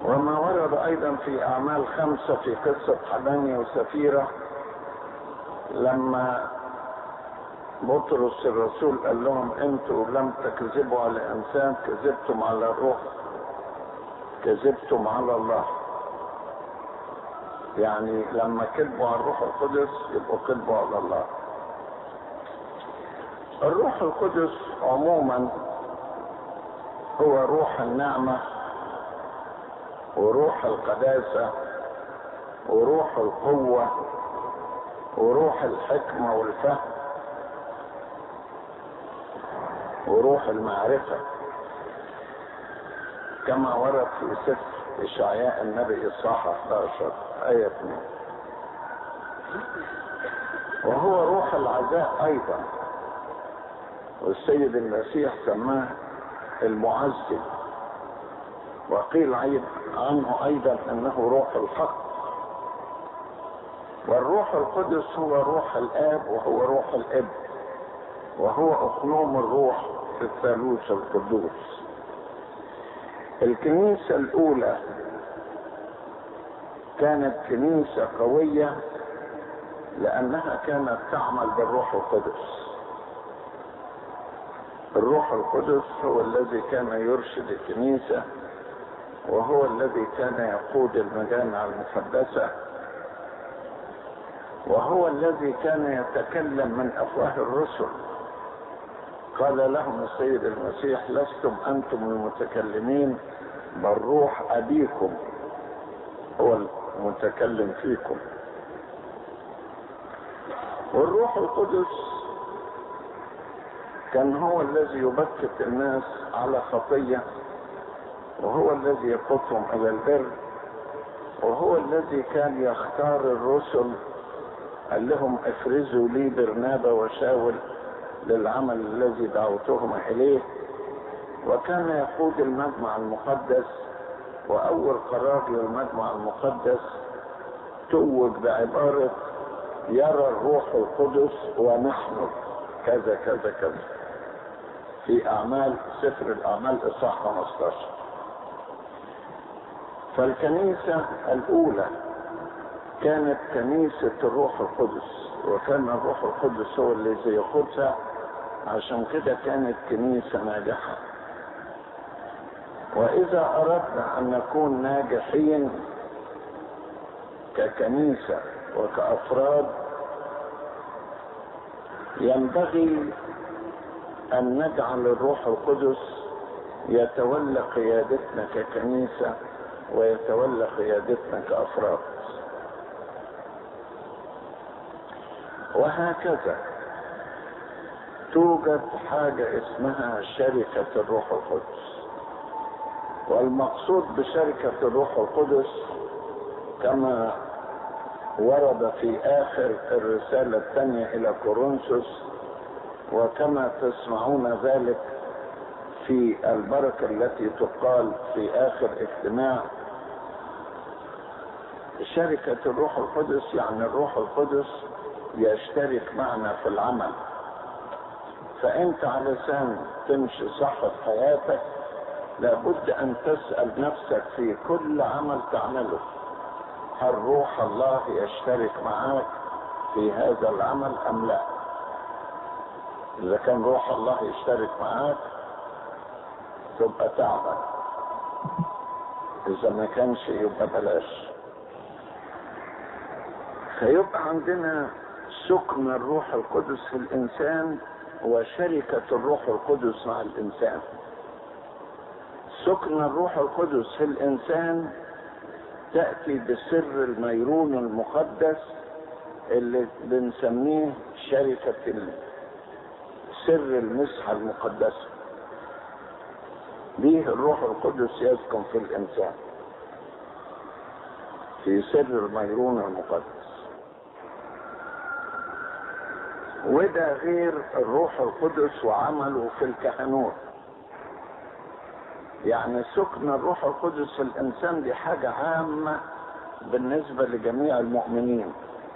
وما ورد ايضا في اعمال 5 في قصة حنانيا وسفيرة، لما بطرس الرسول قال لهم انتوا لم تكذبوا على انسان، كذبتم على الروح، كذبتم على الله. يعني لما كذبوا على الروح القدس يبقوا كذبوا على الله. الروح القدس عموما هو روح النعمة وروح القداسة وروح القوة وروح الحكمة والفهم وروح المعرفة، كما ورد في سفر إشعياء النبي إصحاح 11 آية 2. وهو روح العزاء أيضا، والسيد المسيح سماه المعزي، وقيل عنه أيضا أنه روح الحق. والروح القدس هو روح الآب وهو روح الابن، وهو أقنوم الروح في الثالوث القدوس. الكنيسة الأولى كانت كنيسة قوية لأنها كانت تعمل بالروح القدس. الروح القدس هو الذي كان يرشد الكنيسة، وهو الذي كان يقود المجامع المقدسة، وهو الذي كان يتكلم من أفواه الرسل. قال لهم السيد المسيح: لستم أنتم المتكلمين، بل روح أبيكم هو المتكلم فيكم. والروح القدس كان هو الذي يبكت الناس على خطية، وهو الذي يقودهم إلى البر، وهو الذي كان يختار الرسل، قال لهم: افرزوا لي برنابا وشاول للعمل الذي دعوتهم إليه. وكان يقود المجمع المقدس، وأول قرار للمجمع المقدس توج بعبارة: يرى الروح القدس ونحن كذا كذا كذا، في أعمال سفر الأعمال إصحاح 15. فالكنيسة الأولى كانت كنيسة الروح القدس، وكان الروح القدس هو الذي يقودها، عشان كده كانت كنيسة ناجحة. وإذا أردنا أن نكون ناجحين ككنيسة وكأفراد، ينبغي أن نجعل الروح القدس يتولى قيادتنا ككنيسة ويتولى قيادتنا كأفراد. وهكذا توجد حاجة اسمها شركة الروح القدس. والمقصود بشركة الروح القدس كما ورد في آخر الرسالة الثانية إلى كورنثوس، وكما تسمعون ذلك في البركة التي تقال في آخر اجتماع. شركة الروح القدس يعني الروح القدس يشترك معنا في العمل. فأنت علشان تمشي صح في حياتك لابد أن تسأل نفسك في كل عمل تعمله: هل روح الله يشترك معك في هذا العمل أم لا؟ إذا كان روح الله يشترك معك تبقى تعمل، إذا ما كانش يبقى بلاش. فيبقى عندنا سكن الروح القدس في الإنسان وشركة الروح القدس مع الإنسان. سكن الروح القدس في الإنسان تأتي بسر الميرون المقدس اللي بنسميه شركة سر المسحة المقدسة. به الروح القدس يسكن في الإنسان في سر الميرون المقدس. وده غير الروح القدس وعمله في الكهنوت. يعني سكن الروح القدس في الإنسان دي حاجة عامة بالنسبة لجميع المؤمنين،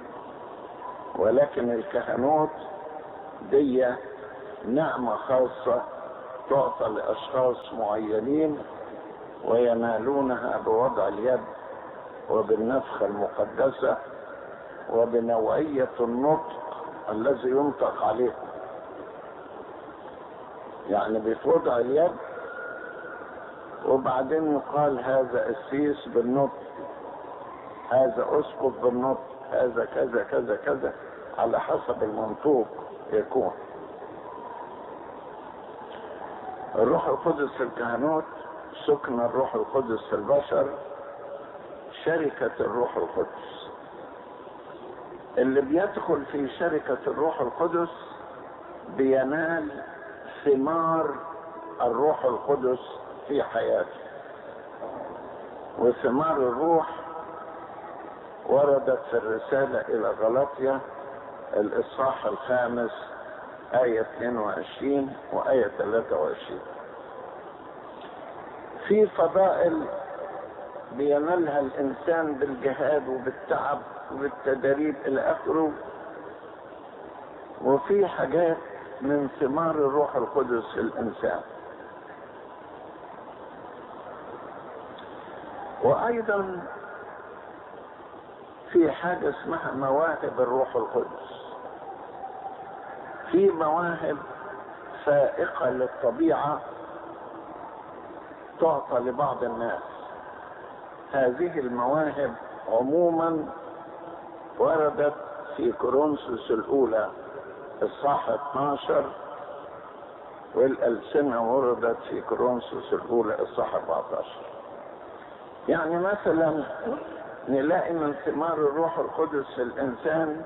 ولكن الكهنوت دي نعمة خاصة تعطى لأشخاص معينين وينالونها بوضع اليد وبالنفخة المقدسة وبنوعية النطق الذي ينطق عليه. يعني بوضع اليد، وبعدين يقال هذا قسيس بالنطق، هذا اسقف بالنطق، هذا كذا كذا كذا، على حسب المنطوق يكون. الروح القدس في الكهنوت، سكن الروح القدس في البشر، شركة الروح القدس. اللي بيدخل في شركة الروح القدس بينال ثمار الروح القدس في حياته. وثمار الروح وردت في الرسالة إلى غلاطيا الإصحاح 5 آية 22 وآية 23. في فضائل بينالها الإنسان بالجهاد وبالتعب وبالتدريب إلى آخره، وفي حاجات من ثمار الروح القدس في الإنسان. وأيضا في حاجة اسمها مواهب الروح القدس. في مواهب فائقة للطبيعة تعطى لبعض الناس. هذه المواهب عموما وردت في كورنثوس الأولى إصحاح 12، والألسنة وردت في كورنثوس الأولى إصحاح 14. يعني مثلا نلاقي من ثمار الروح القدس في الإنسان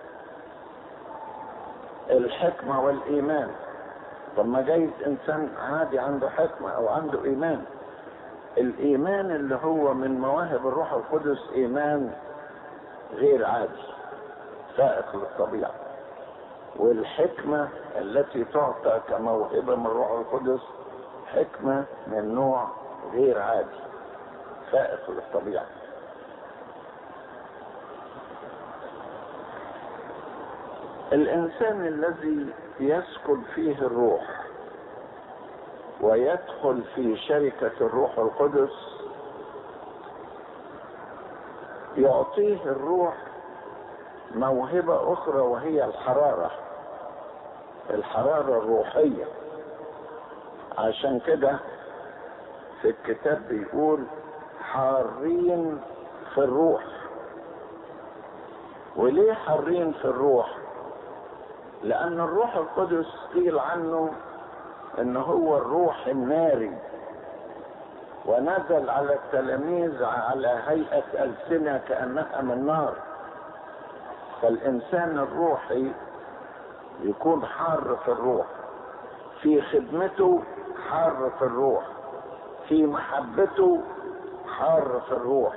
الحكمة والإيمان. طب ما جايز إنسان عادي عنده حكمة أو عنده إيمان. الإيمان اللي هو من مواهب الروح القدس إيمان غير عادي فائق للطبيعة. والحكمة التي تعطى كموهبة من الروح القدس حكمة من نوع غير عادي فائق للطبيعة. الإنسان الذي يسكن فيه الروح ويدخل في شركة الروح القدس يعطيه الروح موهبة أخرى، وهي الحرارة الروحية. عشان كده في الكتاب بيقول حارين في الروح. وليه حارين في الروح؟ لأن الروح القدس قيل عنه إن هو الروح الناري، ونزل على التلاميذ على هيئة ألسنة كأنها من نار. فالإنسان الروحي يكون حار في الروح، في خدمته حار في الروح، في محبته حار في الروح،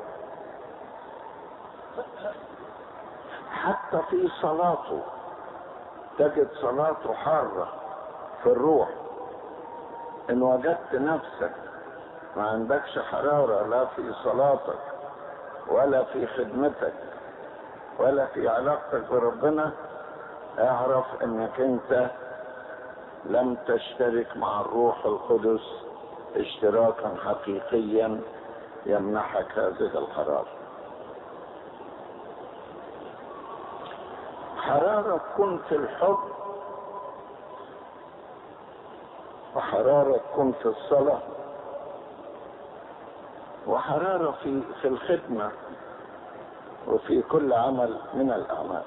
حتى في صلاته تجد صلاته حارة في الروح. إن وجدت نفسك ما عندكش حرارة لا في صلاتك ولا في خدمتك ولا في علاقتك بربنا، اعرف انك انت لم تشترك مع الروح القدس اشتراكا حقيقيا يمنحك هذه الحرارة. حرارة تكون في الحب، وحرارة تكون في الصلاة، وحرارة في الخدمة، وفي كل عمل من الأعمال.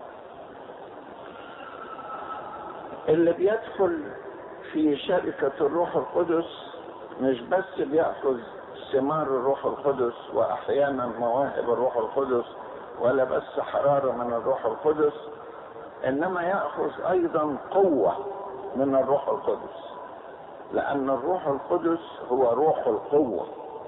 اللي بيدخل في شركة الروح القدس مش بس بيأخذ ثمار الروح القدس وأحيانا مواهب الروح القدس ولا بس حرارة من الروح القدس، إنما يأخذ أيضا قوة من الروح القدس، لأن الروح القدس هو روح القوة.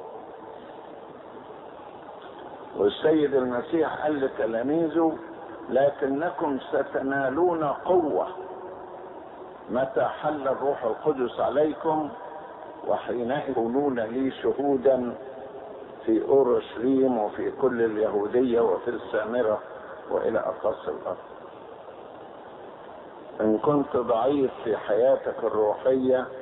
والسيد المسيح قال لتلاميذه لكنكم ستنالون قوة متى حل الروح القدس عليكم، وحينئذ تكونون لي شهودا في أورشليم وفي كل اليهودية وفي السامرة وإلى أقصى الأرض. إن كنت ضعيف في حياتك الروحية